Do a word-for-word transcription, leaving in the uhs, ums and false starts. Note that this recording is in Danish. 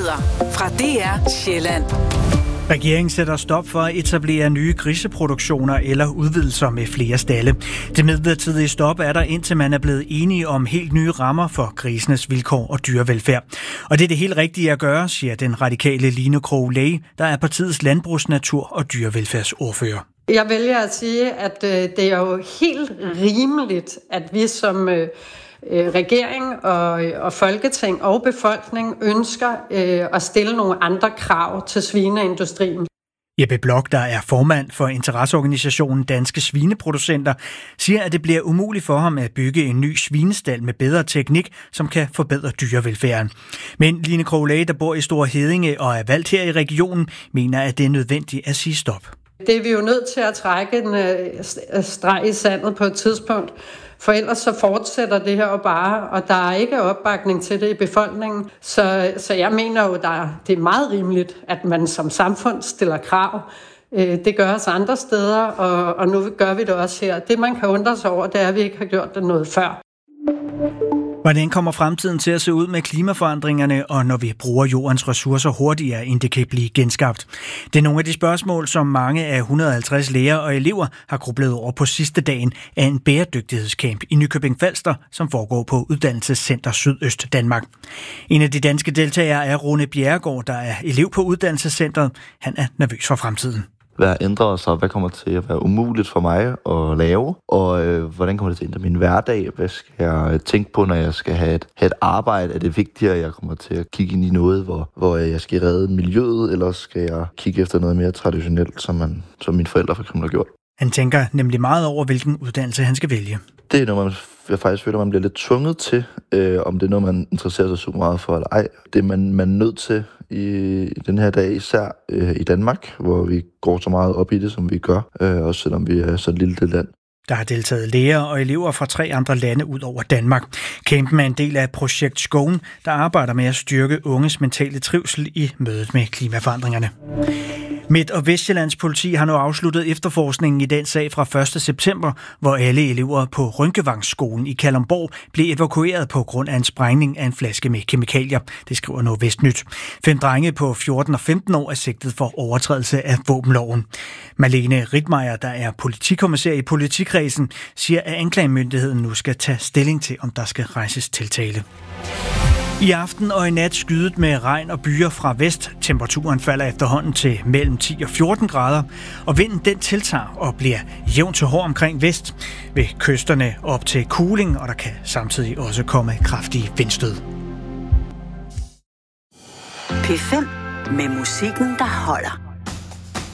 Nyheder fra D R Sjælland. Regeringen sætter stop for at etablere nye griseproduktioner eller udvidelser med flere stalde. Det midlertidige stop er der, indtil man er blevet enige om helt nye rammer for grisenes vilkår og dyrevelfærd. Og det er det helt rigtige at gøre, siger den radikale Line Krogh Læge, der er partiets landbrugs-, natur- og dyrevelfærdsordfører. Jeg vælger at sige, at det er jo helt rimeligt, at vi som regering og, og Folketing og befolkning ønsker øh, at stille nogle andre krav til svineindustrien. Jeppe Blok, der er formand for interesseorganisationen Danske Svineproducenter, siger, at det bliver umuligt for ham at bygge en ny svinestald med bedre teknik, som kan forbedre dyrevelfærden. Men Line Krogh Læge, der bor i Store Heddinge og er valgt her i regionen, mener, at det er nødvendigt at sige stop. Det er vi jo nødt til at trække en streg i sandet på et tidspunkt, for ellers så fortsætter det her jo bare, og der er ikke opbakning til det i befolkningen. Så, så jeg mener jo, at det er meget rimeligt, at man som samfund stiller krav. Det gør os andre steder, og, og nu gør vi det også her. Det man kan undre sig over, det er, at vi ikke har gjort det noget før. Hvordan kommer fremtiden til at se ud med klimaforandringerne, og når vi bruger jordens ressourcer hurtigere, end det kan blive genskabt? Det er nogle af de spørgsmål, som mange af et hundrede og halvtreds lærere og elever har grublet over på sidste dagen af en bæredygtighedscamp i Nykøbing Falster, som foregår på Uddannelsescenter Sydøst Danmark. En af de danske deltagere er Rune Bjerregaard, der er elev på Uddannelsescentret. Han er nervøs for fremtiden. Hvad ændrer sig? Hvad kommer til at være umuligt for mig at lave? Og øh, hvordan kommer det til at ændre min hverdag? Hvad skal jeg tænke på, når jeg skal have et, have et arbejde? Er det vigtigere, at jeg kommer til at kigge ind i noget, hvor, hvor jeg skal redde miljøet? Eller skal jeg kigge efter noget mere traditionelt, som, man, som mine forældre for eksempel har gjort? Han tænker nemlig meget over, hvilken uddannelse han skal vælge. Det er noget, man, jeg faktisk føler, man bliver lidt tvunget til, øh, om det er noget, man interesserer sig super meget for eller ej. Det er man, man er nødt til i, i den her dag, især øh, i Danmark, hvor vi går så meget op i det, som vi gør, øh, også selvom vi er så et lille land. Der har deltaget lærere og elever fra tre andre lande ud over Danmark. Campen er en del af projekt Skåne, der arbejder med at styrke unges mentale trivsel i mødet med klimaforandringerne. Midt- og Vestjyllands politi har nu afsluttet efterforskningen i den sag fra første september, hvor alle elever på Rynkevangsskolen i Kalundborg blev evakueret på grund af en sprængning af en flaske med kemikalier. Det skriver Nordvestnyt. Fem drenge på fjorten og femten år er sigtet for overtrædelse af våbenloven. Malene Rittmeier, der er politikommissær i politikredsen, siger, at anklagemyndigheden nu skal tage stilling til, om der skal rejses tiltale. I aften og i nat skydet med regn og byer fra vest. Temperaturen falder efterhånden til mellem ti og fjorten grader, og vinden den tiltager og bliver jævn til hård omkring vest. Ved kysterne op til kuling, og der kan samtidig også komme kraftige vindstød. P fem med musikken, der holder.